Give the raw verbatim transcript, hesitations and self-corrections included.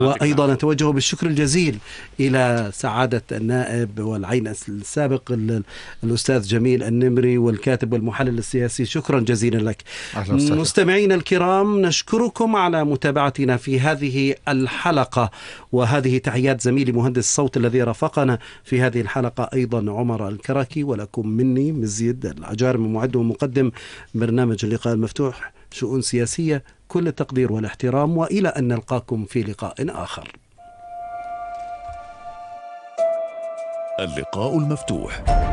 وأيضا أتوجه بالشكر الجزيل إلى سعادة النائب والعين السابق الأستاذ جميل النمري والكاتب والمحلل السياسي. شكرا جزيلا لك. مستمعين الكرام، نشكركم على متابعتنا في هذه الحلقة، وهذه تحيات زميلي مهندس الصوت الذي رافقنا في هذه الحلقة أيضا عمر الكركي، ولكم مني مزيد العجارم، معد ومقدم برنامج اللقاء المفتوح شؤون سياسية. كل التقدير والاحترام، وإلى أن نلقاكم في لقاء آخر. اللقاء المفتوح.